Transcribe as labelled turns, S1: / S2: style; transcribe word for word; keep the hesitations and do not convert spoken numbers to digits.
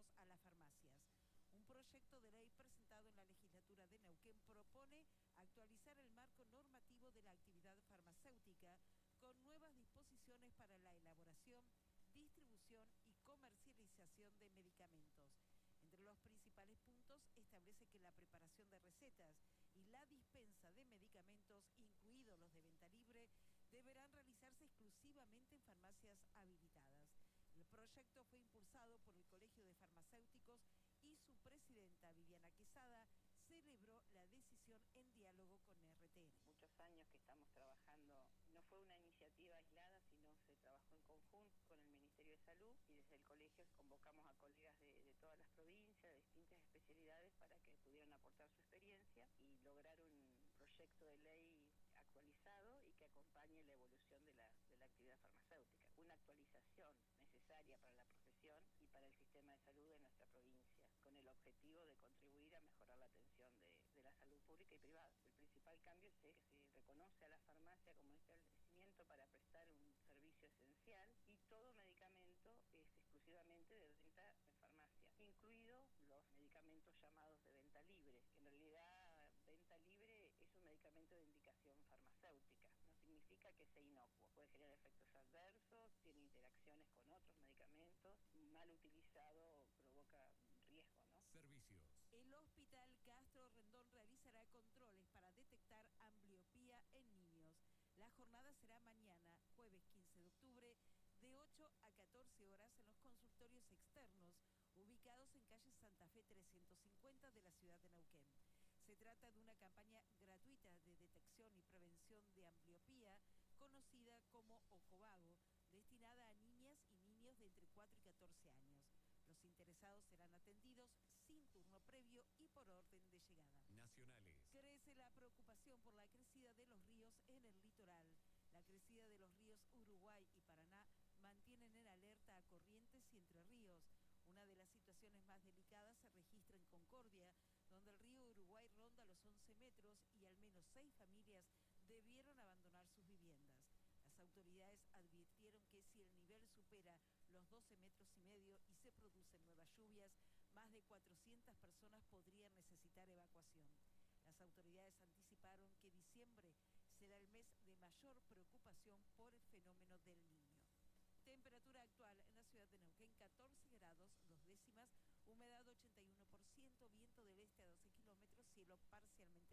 S1: medicamentos a las farmacias. Un proyecto de ley presentado en la legislatura de Neuquén propone actualizar el marco normativo de la actividad farmacéutica con nuevas disposiciones para la elaboración, distribución y comercialización de medicamentos. Entre los principales puntos establece que la preparación de recetas y la dispensa de medicamentos, incluidos los de venta libre, deberán realizarse exclusivamente en farmacias habilitadas. El proyecto fue impulsado por el Colegio de Farmacéuticos y su presidenta, Viviana Quesada, celebró la decisión en diálogo con R T N.
S2: Muchos años que estamos trabajando, no fue una iniciativa aislada, sino se trabajó en conjunto con el Ministerio de Salud y desde el colegio convocamos a colegas de, de todas las provincias, de distintas especialidades, para que pudieran aportar su experiencia y lograr un proyecto de ley actualizado y que acompañe la evolución de la, de la actividad farmacéutica. Una actualización necesaria para la profesión y para el sistema de salud de nuestra provincia, con el objetivo de contribuir a mejorar la atención de, de la salud pública y privada. El principal cambio es que se reconoce a la farmacia como un establecimiento para prestar un servicio esencial y todo medicamento es exclusivamente de venta en farmacia, incluidos los medicamentos llamados de venta libre. En realidad, venta libre es un medicamento de indicación farmacéutica, no significa que sea inocuo, puede generar efectos adversos, tiene interacciones con otros medicamentos, mal utilizado provoca riesgo, ¿no?
S3: Servicios.
S1: El Hospital Castro Rendón realizará controles para detectar ambliopía en niños. La jornada será mañana, jueves quince de octubre, de ocho a catorce horas en los consultorios externos, ubicados en calle Santa Fe trescientos cincuenta de la ciudad de Neuquén. Se trata de una campaña gratuita de detección y prevención de ambliopía, conocida como Ocovago, destinada a niñas y niños de entre cuatro y catorce años. Los interesados serán atendidos sin turno previo y por orden de llegada.
S3: Nacionales.
S1: Crece la preocupación por la crecida de los ríos en el litoral. La crecida de los ríos Uruguay y Paraná mantienen en alerta a Corrientes y Entre Ríos. Una de las situaciones más delicadas se registra en Concordia, donde el río Uruguay ronda los once metros y al menos seis familias debieron abandonar sus viviendas. Las autoridades advirtieron que si el nivel supera los doce metros y medio y se producen nuevas lluvias, más de cuatrocientas personas podrían necesitar evacuación. Las autoridades anticiparon que diciembre será el mes de mayor preocupación por el fenómeno del Niño. Temperatura actual en la ciudad de Neuquén, catorce grados, dos décimas, humedad ochenta y uno por ciento, viento del este a doce kilómetros, cielo parcialmente